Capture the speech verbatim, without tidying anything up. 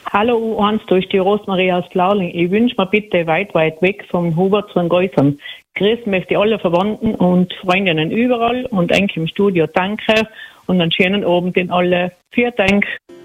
Hallo U eins, da ist die Rosmarie aus Blauling. Ich wünsche mir bitte weit, weit weg vom Hubert zu den Geusern. Grüß möchte ich alle Verwandten und Freundinnen überall und eigentlich im Studio danke und einen schönen Abend in alle. Vielen Dank.